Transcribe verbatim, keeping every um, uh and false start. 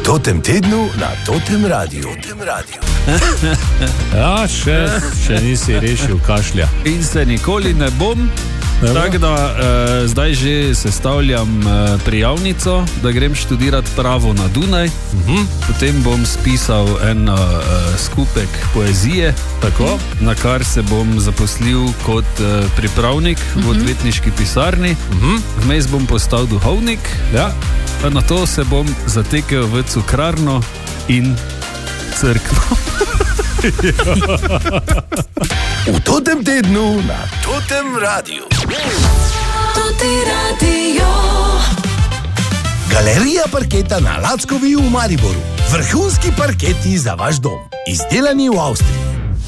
totem tednu na Totem Radiu. Totem Radiu. Ja, še, še nisi rešil kašlja. In se nikoli ne bom. Tako da uh, zdaj že sestavljam uh, prijavnico, da grem študirati pravo na Dunaj. Uh-huh. Potem bom spisal en uh, skupek poezije, tako, na kar se bom zaposlil kot uh, pripravnik uh-huh. v odvetniški pisarni. Uh-huh. Vmes bom postal duhovnik. Ja. Na to se bom zatekel v cukrarno in crkvo. V totem tednu na Totem Radiu. Totem Radio. Galerija parketa na Lackovi v Mariboru. Vrhunski parketi za vaš dom. Izdelani v Avstriji.